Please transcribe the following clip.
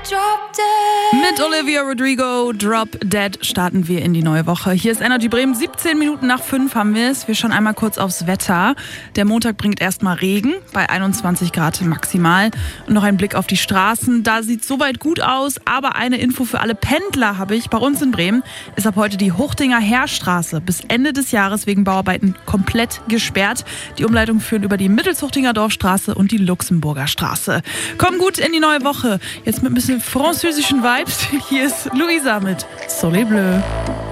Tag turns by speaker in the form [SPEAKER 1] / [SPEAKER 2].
[SPEAKER 1] Mit Olivia Rodrigo, Drop Dead, starten wir in die neue Woche. Hier ist Energy Bremen, 17 Minuten nach 5 haben wir es. Wir schauen einmal kurz aufs Wetter. Der Montag bringt erstmal Regen, bei 21 Grad maximal. Und noch ein Blick auf die Straßen, da sieht es soweit gut aus. Aber eine Info für alle Pendler habe ich. Bei uns in Bremen ist ab heute die Huchtinger Heerstraße bis Ende des Jahres wegen Bauarbeiten komplett gesperrt. Die Umleitungen führen über die Mittelshuchtinger Dorfstraße und die Luxemburger Straße. Komm gut in die neue Woche. Jetzt mit ein bisschen französischen Vibes. Hier ist Luisa mit Soleil Bleu.